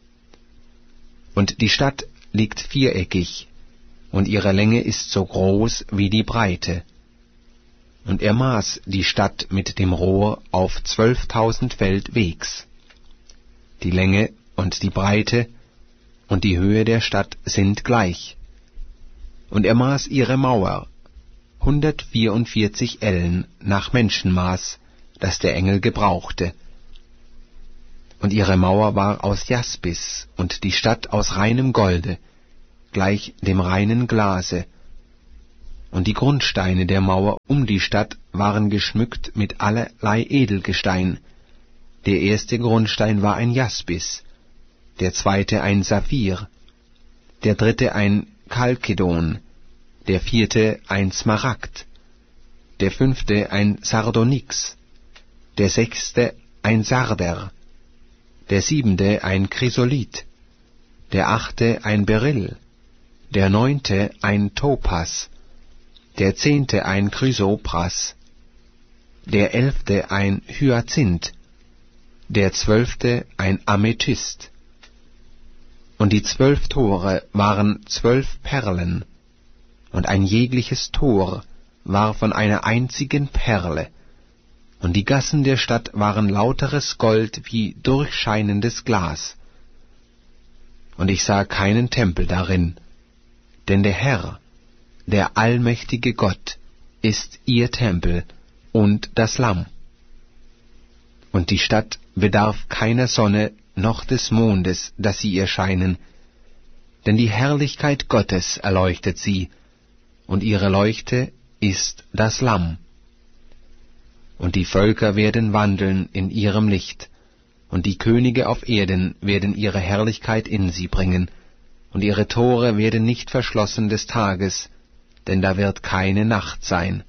Und die Stadt liegt viereckig, und ihre Länge ist so groß wie die Breite. Und er maß die Stadt mit dem Rohr auf zwölftausend Feld Wegs. Die Länge und die Breite und die Höhe der Stadt sind gleich. Und er maß ihre Mauer, hundertvierundvierzig Ellen nach Menschenmaß, das der Engel gebrauchte. Und ihre Mauer war aus Jaspis und die Stadt aus reinem Golde, gleich dem reinen Glase. Und die Grundsteine der Mauer um die Stadt waren geschmückt mit allerlei Edelgestein. Der erste Grundstein war ein Jaspis, der zweite ein Saphir, der dritte ein Chalkedon, der vierte ein Smaragd, der fünfte ein Sardonyx, der sechste ein Sarder, der siebente ein Chrysolith, der achte ein Beryl, der neunte ein Topas, der zehnte ein Chrysopras, der elfte ein Hyazinth, der zwölfte ein Amethyst. Und die zwölf Tore waren zwölf Perlen, und ein jegliches Tor war von einer einzigen Perle, und die Gassen der Stadt waren lauteres Gold wie durchscheinendes Glas. Und ich sah keinen Tempel darin, denn der Herr, der allmächtige Gott, ist ihr Tempel und das Lamm. Und die Stadt bedarf keiner Sonne noch des Mondes, dass sie ihr scheinen, denn die Herrlichkeit Gottes erleuchtet sie, und ihre Leuchte ist das Lamm. Und die Völker werden wandeln in ihrem Licht, und die Könige auf Erden werden ihre Herrlichkeit in sie bringen, und ihre Tore werden nicht verschlossen des Tages, denn da wird keine Nacht sein.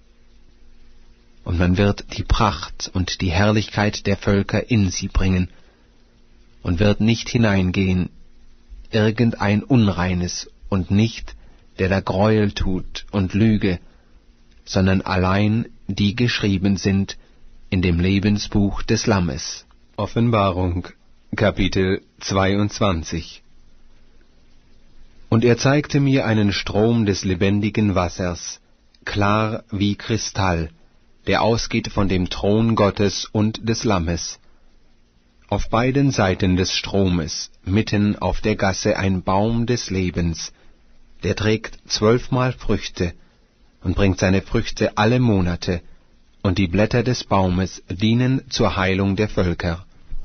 Und man wird die Pracht und die Herrlichkeit der Völker in sie bringen, und wird nicht hineingehen irgendein Unreines, und nicht, der da Gräuel tut und Lüge, sondern allein die geschrieben sind in dem Lebensbuch des Lammes. Offenbarung, Kapitel zweiundzwanzig. Und er zeigte mir einen Strom des lebendigen Wassers, klar wie Kristall, der ausgeht von dem Thron Gottes und des Lammes. Auf beiden Seiten des Stromes, mitten auf der Gasse, ein Baum des Lebens, der trägt zwölfmal Früchte und bringt seine Früchte alle Monate, und die Blätter des Baumes dienen zur Heilung der Völker.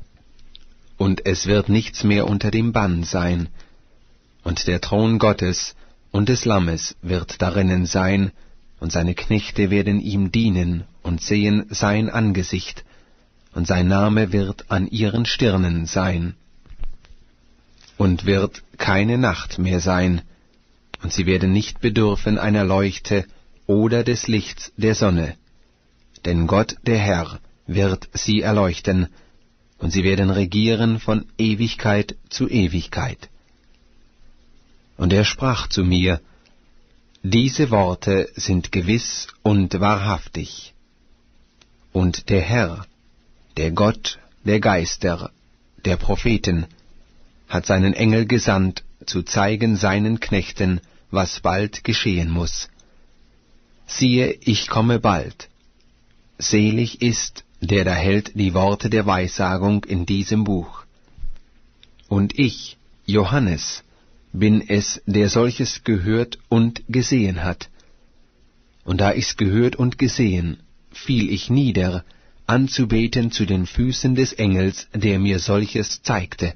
Und es wird nichts mehr unter dem Bann sein, und der Thron Gottes und des Lammes wird darinnen sein, und seine Knechte werden ihm dienen und sehen sein Angesicht, und sein Name wird an ihren Stirnen sein. Und wird keine Nacht mehr sein, und sie werden nicht bedürfen einer Leuchte oder des Lichts der Sonne, denn Gott der Herr wird sie erleuchten, und sie werden regieren von Ewigkeit zu Ewigkeit. Und er sprach zu mir, diese Worte sind gewiss und wahrhaftig. Und der Herr, der Gott der Geister, der Propheten, hat seinen Engel gesandt, zu zeigen seinen Knechten, was bald geschehen muß. Siehe, ich komme bald. Selig ist, der da hält die Worte der Weissagung in diesem Buch. Und ich, Johannes, bin es, der solches gehört und gesehen hat. Und da ich's gehört und gesehen, fiel ich nieder, anzubeten zu den Füßen des Engels, der mir solches zeigte.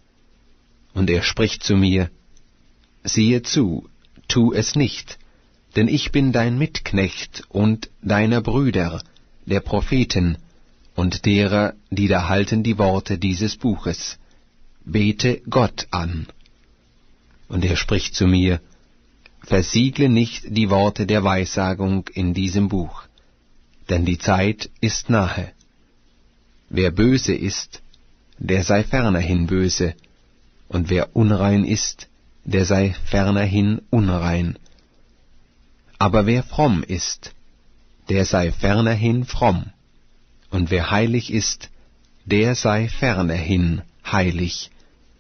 Und er spricht zu mir, siehe zu, tu es nicht, denn ich bin dein Mitknecht und deiner Brüder, der Propheten, und derer, die da halten die Worte dieses Buches. Bete Gott an. Und er spricht zu mir, versiegle nicht die Worte der Weissagung in diesem Buch, denn die Zeit ist nahe. Wer böse ist, der sei fernerhin böse, und wer unrein ist, der sei fernerhin unrein. Aber wer fromm ist, der sei fernerhin fromm, und wer heilig ist, der sei fernerhin heilig.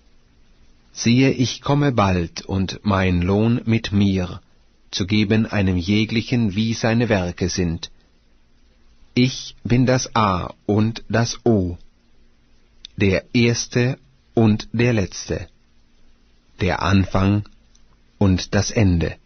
Siehe, ich komme bald, und mein Lohn mit mir, zu geben einem jeglichen, wie seine Werke sind. Ich bin das A und das O, der Erste und der Letzte, der Anfang und das Ende.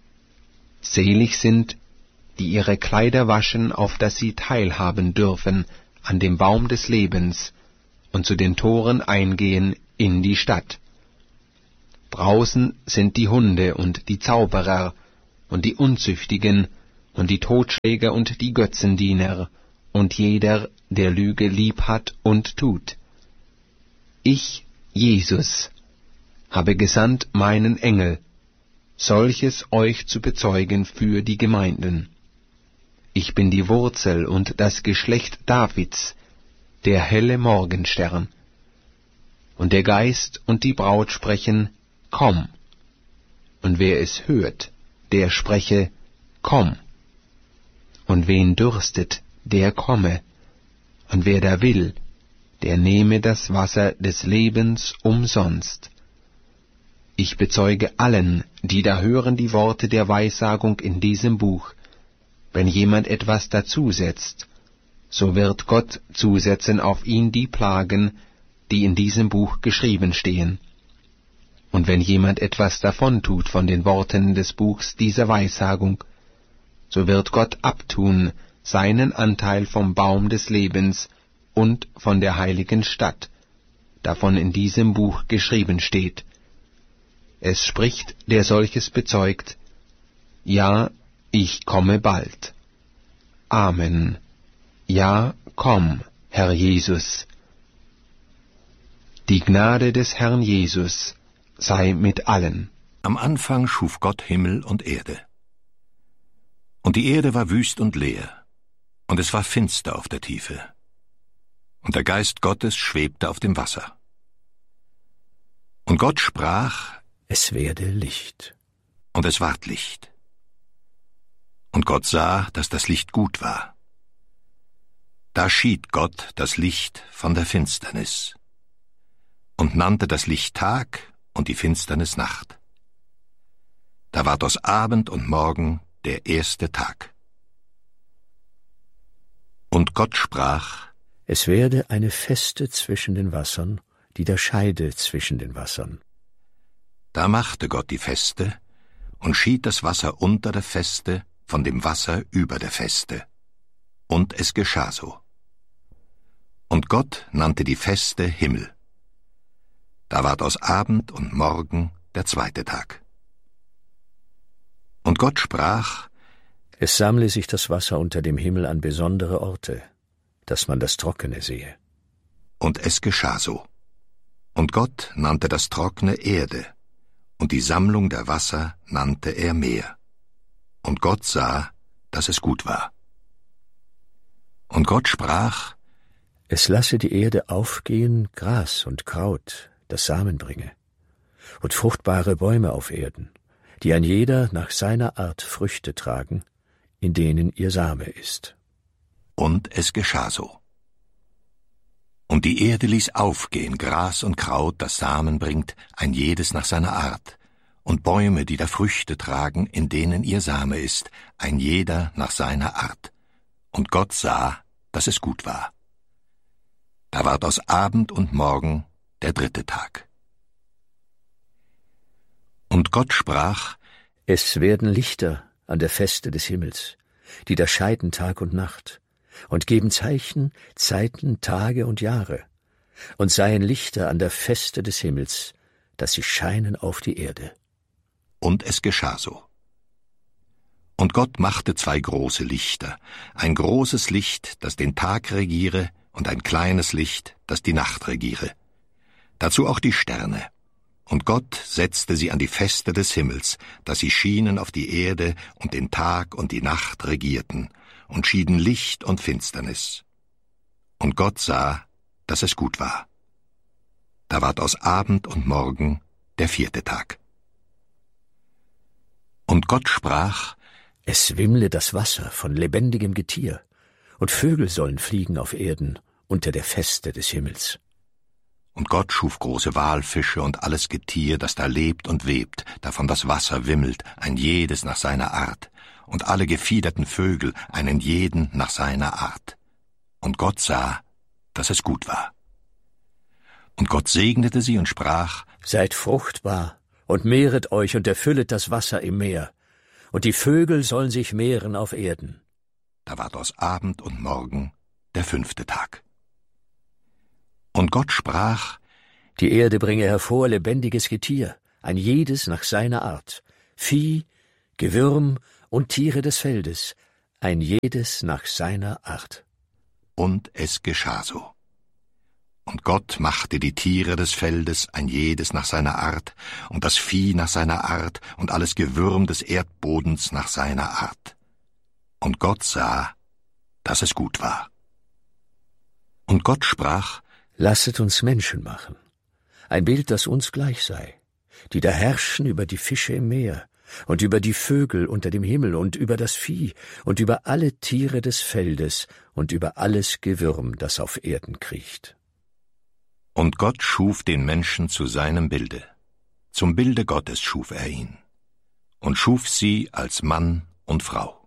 Selig sind, die ihre Kleider waschen, auf dass sie teilhaben dürfen an dem Baum des Lebens und zu den Toren eingehen in die Stadt. Draußen sind die Hunde und die Zauberer und die Unzüchtigen und die Totschläger und die Götzendiener und jeder, der Lüge lieb hat und tut. Ich, Jesus, habe gesandt meinen Engel, solches euch zu bezeugen für die Gemeinden. Ich bin die Wurzel und das Geschlecht Davids, der helle Morgenstern. Und der Geist und die Braut sprechen, komm. Und wer es hört, der spreche, komm. Und wen dürstet, der komme. Und wer da will, der nehme das Wasser des Lebens umsonst. Ich bezeuge allen, die da hören die Worte der Weissagung in diesem Buch. Wenn jemand etwas dazusetzt, so wird Gott zusetzen auf ihn die Plagen, die in diesem Buch geschrieben stehen. Und wenn jemand etwas davon tut von den Worten des Buchs dieser Weissagung, so wird Gott abtun seinen Anteil vom Baum des Lebens und von der heiligen Stadt, davon in diesem Buch geschrieben steht. Es spricht, der solches bezeugt, ja, ich komme bald. Amen. Ja, komm, Herr Jesus. Die Gnade des Herrn Jesus sei mit allen. Am Anfang schuf Gott Himmel und Erde. Und die Erde war wüst und leer, und es war finster auf der Tiefe. Und der Geist Gottes schwebte auf dem Wasser. Und Gott sprach, es werde Licht. Und es ward Licht. Und Gott sah, dass das Licht gut war. Da schied Gott das Licht von der Finsternis und nannte das Licht Tag und die Finsternis Nacht. Da ward aus Abend und Morgen der erste Tag. Und Gott sprach, es werde eine Feste zwischen den Wassern, die da scheide zwischen den Wassern. Da machte Gott die Feste und schied das Wasser unter der Feste von dem Wasser über der Feste. Und es geschah so. Und Gott nannte die Feste Himmel. Da ward aus Abend und Morgen der zweite Tag. Und Gott sprach, es sammle sich das Wasser unter dem Himmel an besondere Orte, dass man das Trockene sehe. Und es geschah so. Und Gott nannte das Trockene Erde, und die Sammlung der Wasser nannte er Meer. Und Gott sah, dass es gut war. Und Gott sprach, es lasse die Erde aufgehen, Gras und Kraut, das Samen bringe, und fruchtbare Bäume auf Erden, die ein jeder nach seiner Art Früchte tragen, in denen ihr Same ist. Und es geschah so. Und die Erde ließ aufgehen Gras und Kraut, das Samen bringt, ein jedes nach seiner Art, und Bäume, die da Früchte tragen, in denen ihr Same ist, ein jeder nach seiner Art. Und Gott sah, dass es gut war. Da ward aus Abend und Morgen der dritte Tag. Und Gott sprach, es werden Lichter an der Feste des Himmels, die da scheiden Tag und Nacht, und geben Zeichen, Zeiten, Tage und Jahre, und seien Lichter an der Feste des Himmels, dass sie scheinen auf die Erde. Und es geschah so. Und Gott machte zwei große Lichter, ein großes Licht, das den Tag regiere, und ein kleines Licht, das die Nacht regiere. Dazu auch die Sterne. Und Gott setzte sie an die Feste des Himmels, dass sie schienen auf die Erde und den Tag und die Nacht regierten, und schieden Licht und Finsternis. Und Gott sah, dass es gut war. Da ward aus Abend und Morgen der vierte Tag. Und Gott sprach, es wimmle das Wasser von lebendigem Getier, und Vögel sollen fliegen auf Erden unter der Feste des Himmels. Und Gott schuf große Walfische und alles Getier, das da lebt und webt, davon das Wasser wimmelt, ein jedes nach seiner Art, und alle gefiederten Vögel, einen jeden nach seiner Art. Und Gott sah, dass es gut war. Und Gott segnete sie und sprach, seid fruchtbar und mehret euch und erfüllet das Wasser im Meer, und die Vögel sollen sich mehren auf Erden. Da ward aus Abend und Morgen der fünfte Tag. Und Gott sprach, die Erde bringe hervor lebendiges Getier, ein jedes nach seiner Art, Vieh, Gewürm und Tiere des Feldes, ein jedes nach seiner Art. Und es geschah so. Und Gott machte die Tiere des Feldes, ein jedes nach seiner Art, und das Vieh nach seiner Art, und alles Gewürm des Erdbodens nach seiner Art. Und Gott sah, dass es gut war. Und Gott sprach: Lasset uns Menschen machen, ein Bild, das uns gleich sei, die da herrschen über die Fische im Meer und über die Vögel unter dem Himmel und über das Vieh und über alle Tiere des Feldes und über alles Gewürm, das auf Erden kriecht. Und Gott schuf den Menschen zu seinem Bilde. Zum Bilde Gottes schuf er ihn. Und schuf sie als Mann und Frau.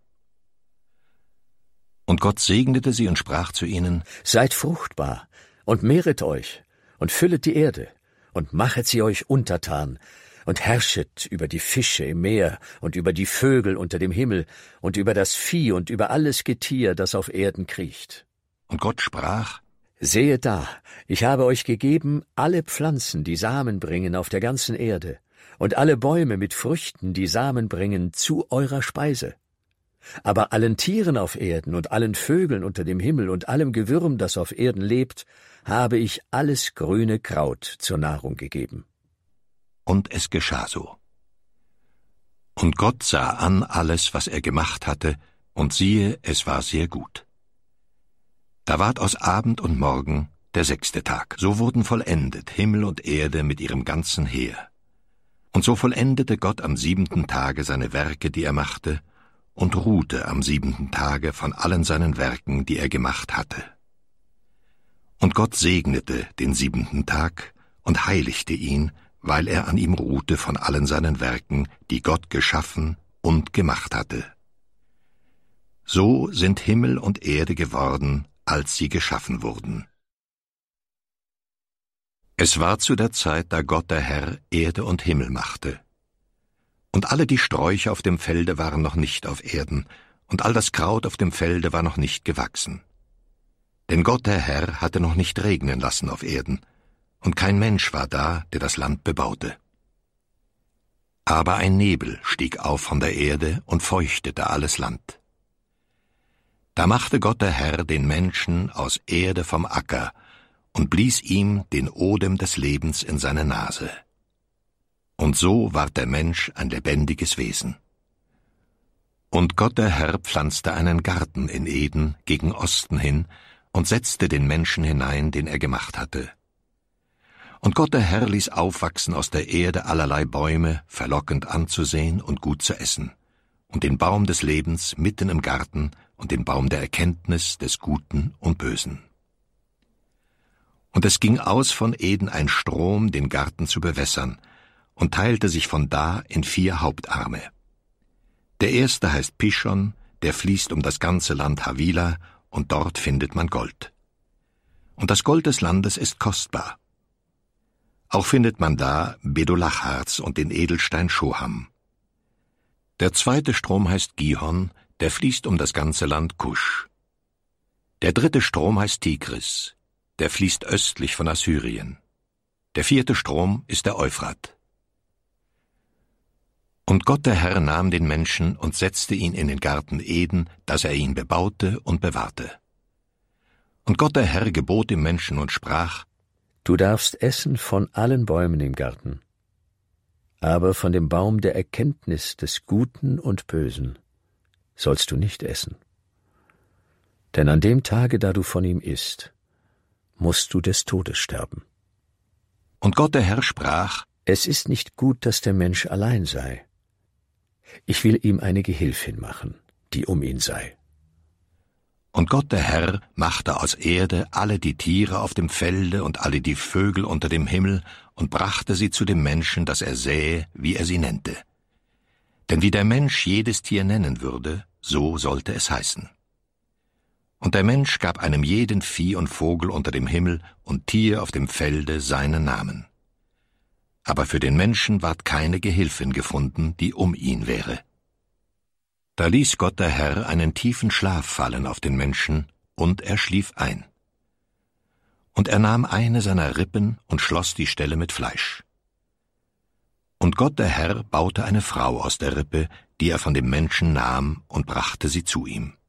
Und Gott segnete sie und sprach zu ihnen: Seid fruchtbar und mehret euch und füllet die Erde und machet sie euch untertan und herrschet über die Fische im Meer und über die Vögel unter dem Himmel und über das Vieh und über alles Getier, das auf Erden kriecht. Und Gott sprach: Sehet da, ich habe euch gegeben alle Pflanzen, die Samen bringen auf der ganzen Erde, und alle Bäume mit Früchten, die Samen bringen, zu eurer Speise. Aber allen Tieren auf Erden und allen Vögeln unter dem Himmel und allem Gewürm, das auf Erden lebt, habe ich alles grüne Kraut zur Nahrung gegeben. Und es geschah so. Und Gott sah an alles, was er gemacht hatte, und siehe, es war sehr gut. Da ward aus Abend und Morgen der sechste Tag. So wurden vollendet Himmel und Erde mit ihrem ganzen Heer. Und so vollendete Gott am siebenten Tage seine Werke, die er machte, und ruhte am siebenten Tage von allen seinen Werken, die er gemacht hatte. Und Gott segnete den siebenten Tag und heiligte ihn, weil er an ihm ruhte von allen seinen Werken, die Gott geschaffen und gemacht hatte. So sind Himmel und Erde geworden, als sie geschaffen wurden. Es war zu der Zeit, da Gott der Herr Erde und Himmel machte. Und alle die Sträucher auf dem Felde waren noch nicht auf Erden, und all das Kraut auf dem Felde war noch nicht gewachsen. Denn Gott der Herr hatte noch nicht regnen lassen auf Erden, und kein Mensch war da, der das Land bebaute. Aber ein Nebel stieg auf von der Erde und feuchtete alles Land. Da machte Gott der Herr den Menschen aus Erde vom Acker und blies ihm den Odem des Lebens in seine Nase. Und so ward der Mensch ein lebendiges Wesen. Und Gott der Herr pflanzte einen Garten in Eden gegen Osten hin und setzte den Menschen hinein, den er gemacht hatte. Und Gott der Herr ließ aufwachsen aus der Erde allerlei Bäume, verlockend anzusehen und gut zu essen, und den Baum des Lebens mitten im Garten und den Baum der Erkenntnis des Guten und Bösen. Und es ging aus von Eden ein Strom, den Garten zu bewässern, und teilte sich von da in vier Hauptarme. Der erste heißt Pishon, der fließt um das ganze Land Havila, und dort findet man Gold. Und das Gold des Landes ist kostbar. Auch findet man da Bedolachharz und den Edelstein Schoham. Der zweite Strom heißt Gihon, der fließt um das ganze Land Kusch. Der dritte Strom heißt Tigris, der fließt östlich von Assyrien. Der vierte Strom ist der Euphrat. Und Gott der Herr nahm den Menschen und setzte ihn in den Garten Eden, dass er ihn bebaute und bewahrte. Und Gott der Herr gebot dem Menschen und sprach: Du darfst essen von allen Bäumen im Garten, aber von dem Baum der Erkenntnis des Guten und Bösen sollst du nicht essen. Denn an dem Tage, da du von ihm isst, musst du des Todes sterben. Und Gott der Herr sprach: Es ist nicht gut, dass der Mensch allein sei. Ich will ihm eine Gehilfin machen, die um ihn sei. Und Gott der Herr machte aus Erde alle die Tiere auf dem Felde und alle die Vögel unter dem Himmel und brachte sie zu dem Menschen, dass er sähe, wie er sie nennte. Denn wie der Mensch jedes Tier nennen würde, so sollte es heißen. Und der Mensch gab einem jeden Vieh und Vogel unter dem Himmel und Tier auf dem Felde seinen Namen. Aber für den Menschen ward keine Gehilfin gefunden, die um ihn wäre. Da ließ Gott der Herr einen tiefen Schlaf fallen auf den Menschen, und er schlief ein. Und er nahm eine seiner Rippen und schloss die Stelle mit Fleisch. Und Gott der Herr baute eine Frau aus der Rippe, die er von dem Menschen nahm, und brachte sie zu ihm.